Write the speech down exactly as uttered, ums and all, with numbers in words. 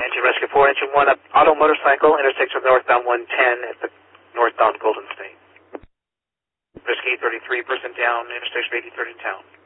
Engine Rescue four, Engine one, up auto motorcycle, intersection of northbound one ten at the northbound Golden State. Rescue thirty-three, person down, intersection eighty-third in town.